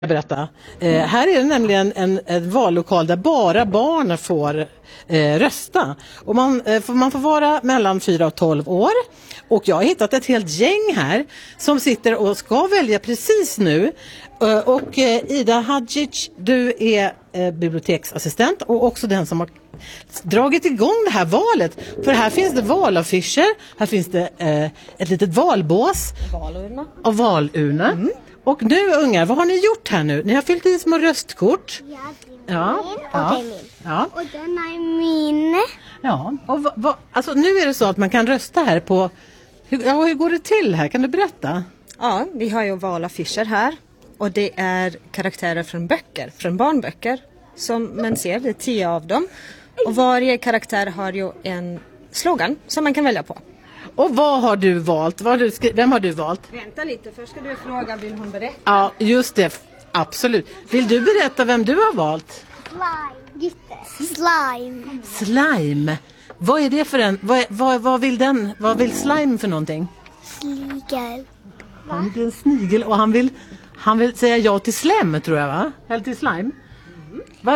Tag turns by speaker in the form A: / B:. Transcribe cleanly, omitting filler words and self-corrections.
A: Berätta. Här är det nämligen en vallokal där bara barn får rösta. Och man får vara mellan 4 och 12 år. Och jag har hittat ett helt gäng här som sitter och ska välja precis nu. Och Ida Hadjic, du är biblioteksassistent och också den som har dragit igång det här valet. För här finns det valaffischer, här finns det ett litet valbås.
B: Valurna.
A: Och valurna. Mm. Och nu ungar, vad har ni gjort här nu? Ni har fyllt i små röstkort.
C: Ja, det är min och det är min.
A: Ja.
C: Och den är min.
A: Ja, och alltså nu är det så att man kan rösta här på... Hur går det till här? Kan du berätta?
B: Ja, vi har ju valaffischer här. Och det är karaktärer från böcker, från barnböcker. Som man ser, det är 10 av dem. Och varje karaktär har ju en slogan som man kan välja på.
A: Och vad har du valt? Vem har du valt?
B: Vänta lite, först ska du fråga, vill hon berätta?
A: Ja, just det. Absolut. Vill du berätta vem du har valt?
C: Slime. Slime.
A: Slime. Vad är det för en? Vad vill slime för någonting?
C: Snigel.
A: Han vill en snigel och han vill säga ja till slem, tror jag, va? Eller till slime.